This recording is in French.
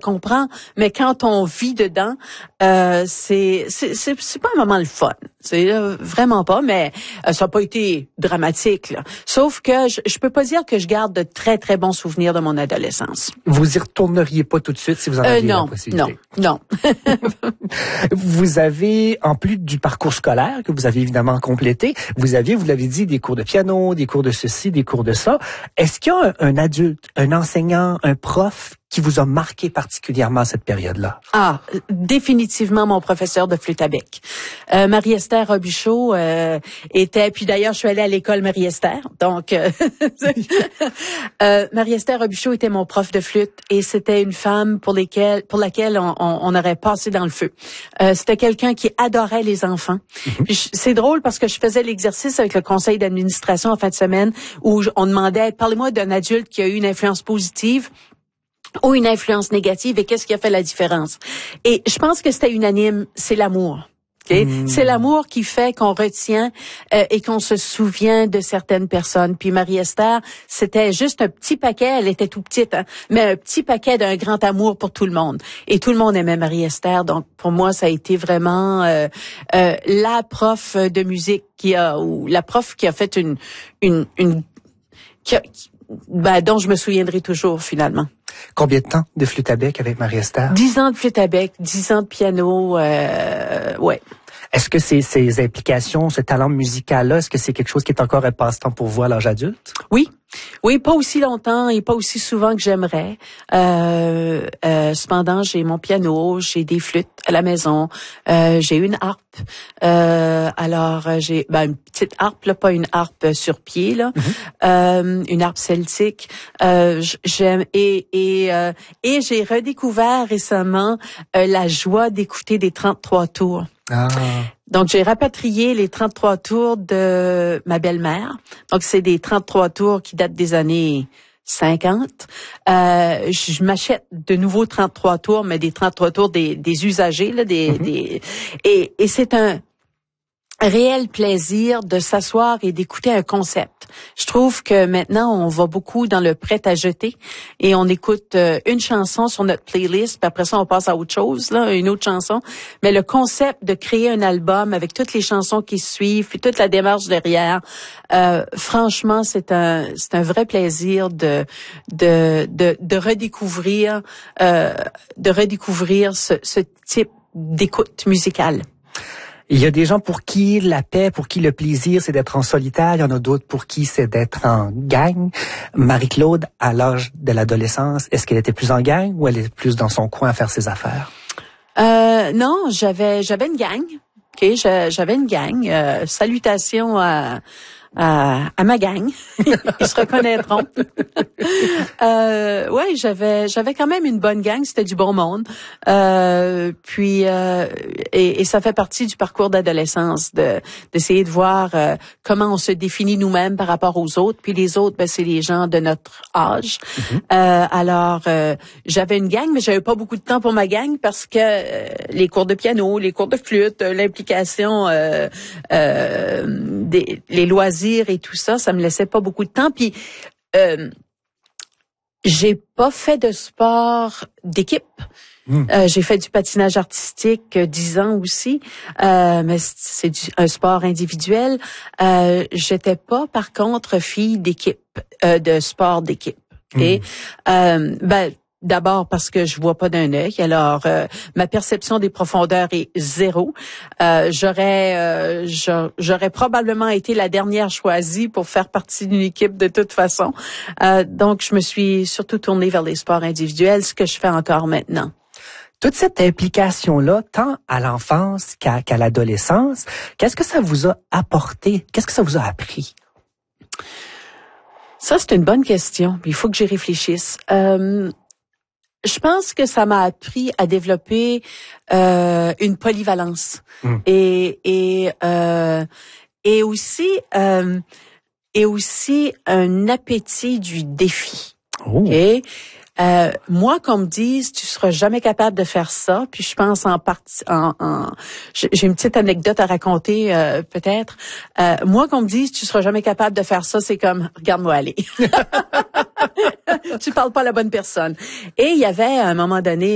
comprends, mais quand on vit dedans, c'est pas un moment le fun. C'est vraiment pas, mais ça n'a pas été dramatique, là. Sauf que je peux pas dire que je garde de très, très bons souvenirs de mon adolescence. Vous y retourneriez pas tout de suite si vous en aviez la possibilité? Non. Vous avez, en plus du parcours scolaire que vous avez évidemment complété, vous l'avez dit, des cours de piano, des cours de ceci, des cours de ça. Est-ce qu'il y a un adulte, un enseignant, un prof qui vous a marqué particulièrement cette période-là? Ah, définitivement mon professeur de flûte à bec. Marie-Esther Robuchot était, puis d'ailleurs je suis allée à l'école Marie-Esther, donc Marie-Esther Robuchot était mon prof de flûte et c'était une femme pour laquelle on aurait passé dans le feu. C'était quelqu'un qui adorait les enfants. Mm-hmm. C'est drôle parce que je faisais l'exercice avec le conseil d'administration en fin de semaine où on demandait, parlez-moi d'un adulte qui a eu une influence positive ou une influence négative et qu'est-ce qui a fait la différence. Et je pense que c'était unanime, c'est l'amour. Okay? C'est l'amour qui fait qu'on retient et qu'on se souvient de certaines personnes. Puis Marie-Esther, c'était juste un petit paquet, elle était tout petite, hein, mais un petit paquet d'un grand amour pour tout le monde. Et tout le monde aimait Marie-Esther, donc pour moi, ça a été vraiment la prof de musique la prof qui a fait dont je me souviendrai toujours finalement. Combien de temps de flûte à bec avec Marie-Esther? 10 ans de flûte à bec, 10 ans de piano, ouais. Est-ce que ces implications, ce talent musical-là, est-ce que c'est quelque chose qui est encore un passe-temps pour vous à l'âge adulte? Oui, pas aussi longtemps et pas aussi souvent que j'aimerais. Cependant, j'ai mon piano, j'ai des flûtes à la maison, j'ai une harpe. Alors j'ai une petite harpe, là, pas une harpe sur pied, là, une harpe celtique. J'aime et j'ai redécouvert récemment la joie d'écouter des 33 tours. Ah. Donc, j'ai rapatrié les 33 tours de ma belle-mère. Donc, c'est des 33 tours qui datent des années 50. Je m'achète de nouveaux 33 tours, mais des 33 tours des usagers, là, et c'est un réel plaisir de s'asseoir et d'écouter un concept. Je trouve que maintenant, on va beaucoup dans le prêt à jeter et on écoute une chanson sur notre playlist, puis après ça, on passe à autre chose, là, une autre chanson. Mais le concept de créer un album avec toutes les chansons qui suivent, puis toute la démarche derrière, franchement, c'est un vrai plaisir de redécouvrir ce type d'écoute musicale. Il y a des gens pour qui la paix, pour qui le plaisir, c'est d'être en solitaire. Il y en a d'autres pour qui c'est d'être en gang. Marie-Claude, à l'âge de l'adolescence, est-ce qu'elle était plus en gang ou elle était plus dans son coin à faire ses affaires? Non, j'avais une gang. OK, j'avais une gang. Salutations à ma gang. Ils se reconnaîtront. Ouais, j'avais quand même une bonne gang, c'était du bon monde. Puis ça fait partie du parcours d'adolescence d'essayer de voir comment on se définit nous-mêmes par rapport aux autres. Puis les autres, c'est les gens de notre âge. Alors j'avais une gang, mais j'avais pas beaucoup de temps pour ma gang parce que les cours de piano, les cours de flûte, l'implication les loisirs et tout ça, ça me laissait pas beaucoup de temps. Puis j'ai pas fait de sport d'équipe. J'ai fait du patinage artistique 10 ans aussi, mais c'est un sport individuel. J'étais pas, par contre, fille d'équipe, de sport d'équipe. Et d'abord parce que je vois pas d'un œil. Alors, ma perception des profondeurs est zéro. J'aurais probablement été la dernière choisie pour faire partie d'une équipe de toute façon. Donc, je me suis surtout tournée vers les sports individuels, ce que je fais encore maintenant. Toute cette implication-là, tant à l'enfance qu'à l'adolescence, qu'est-ce que ça vous a apporté? Qu'est-ce que ça vous a appris? Ça, c'est une bonne question. Il faut que j'y réfléchisse. Je pense que ça m'a appris à développer une polyvalence et aussi un appétit du défi. Oh. Okay? Moi, qu'on me dise, tu seras jamais capable de faire ça, puis je pense j'ai une petite anecdote à raconter, peut-être. Moi, qu'on me dise, tu seras jamais capable de faire ça, c'est comme, regarde-moi aller. Tu parles pas à la bonne personne. Et il y avait, à un moment donné,